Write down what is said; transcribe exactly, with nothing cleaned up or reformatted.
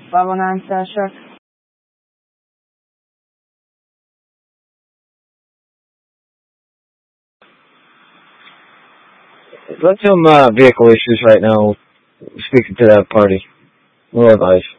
bevonásását. Let's some uh, vehicle issues right now. Speaking to that party. No advice.